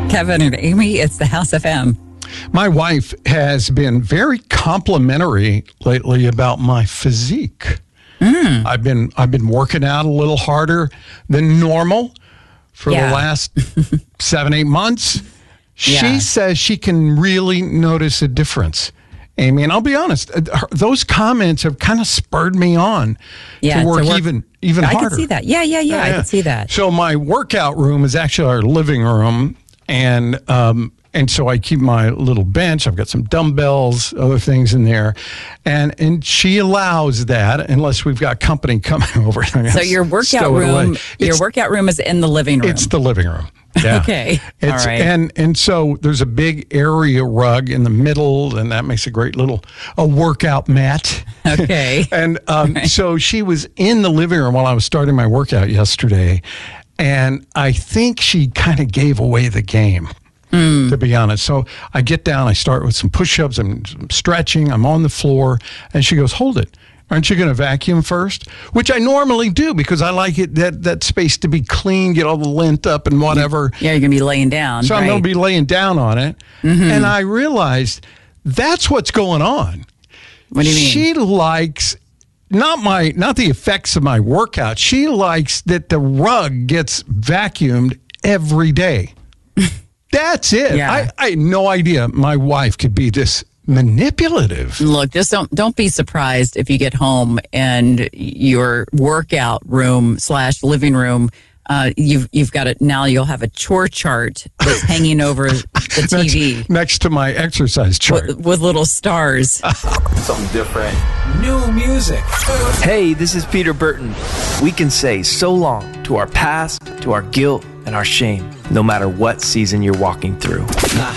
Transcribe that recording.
Kevin and Amy, it's the House FM. My wife has been very complimentary lately about my physique. I've been working out a little harder than normal for the last 7-8 months. She says she can really notice a difference, Amy. And I'll be honest, those comments have kind of spurred me on to work even harder. I can see that. Yeah. I can see that. So my workout room is actually our living room, and so I keep my little bench. I've got some dumbbells, other things in there. And she allows that unless we've got company coming over. So your workout room is in the living room. It's the living room. Yeah. Okay. All right. And so there's a big area rug in the middle, and that makes a great little workout mat. Okay. And so she was in the living room while I was starting my workout yesterday, and I think she kind of gave away the game. To be honest. So I get down, I start with some push-ups, I'm stretching, I'm on the floor, and she goes, hold it. Aren't you going to vacuum first? Which I normally do because I like it that space to be clean, get all the lint up and whatever. Yeah, you're going to be laying down. So I'm going to be laying down on it. And I realized that's what's going on. What do you mean? She likes not the effects of my workout. She likes that the rug gets vacuumed every day. That's it. Yeah. I had no idea my wife could be this manipulative. Look, just don't be surprised if you get home and your workout room / living room, you've got it now. You'll have a chore chart that's hanging over the TV next to my exercise chart with little stars. Something different. New music. Hey, this is Peter Burton. We can say so long to our past, to our guilt, and our shame, no matter what season you're walking through. The